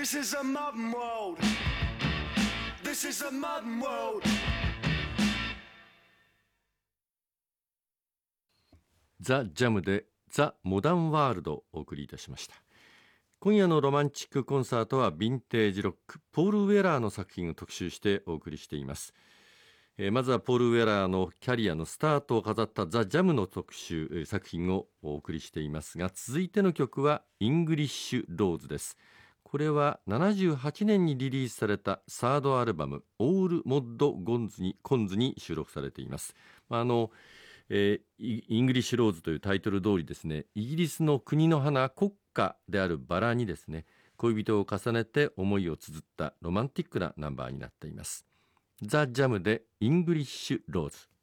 This is a modern world. This is a modern world. ザ・ジャムでザ・モダンワールドをお送りいたしました。今夜のロマンチックコンサートはヴィンテージロック、ポール・ウェラーの作品を特集してお送りしています。まずはポール・ウェラーのキャリアのスタートを飾ったザ・ジャムの特集、作品をお送りしていますが、続いての曲はイングリッシュ・ローズです。これは78年にリリースされたサードアルバムオール・モッド・コンズに収録されています。イングリッシュ・ローズというタイトル通りですね、イギリスの国の花、国歌であるバラにですね、恋人を重ねて思いを綴ったロマンティックなナンバーになっています。ザ・ジャムでイングリッシュ・ローズ。